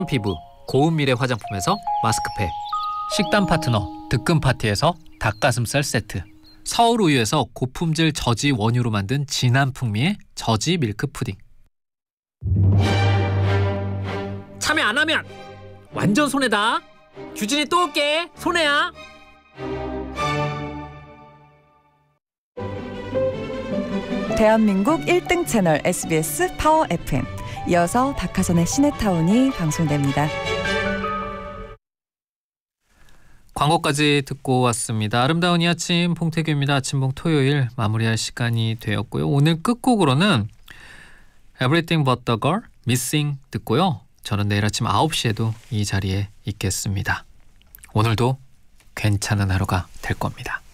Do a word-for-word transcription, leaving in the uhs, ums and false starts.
피부 고운 미래 화장품에서 마스크팩, 식단 파트너 드금 파티에서 닭가슴살 세트, 서울 우유에서 고품질 저지 원유로 만든 진한 풍미의 저지 밀크 푸딩. 참여 안 하면 완전 손해다. 규진이 또 올게. 손해야. 대한민국 일 등 채널 에스비에스 파워 에프엠. 이어서 박하선의 시네타운이 방송됩니다. 광고까지 듣고 왔습니다. 아름다운 이 아침 봉태규입니다. 아침봉 토요일 마무리할 시간이 되었고요. 오늘 끝곡으로는 Everything But The Girl, Missing 듣고요. 저는 내일 아침 아홉 시에도 이 자리에 있겠습니다. 오늘도 괜찮은 하루가 될 겁니다.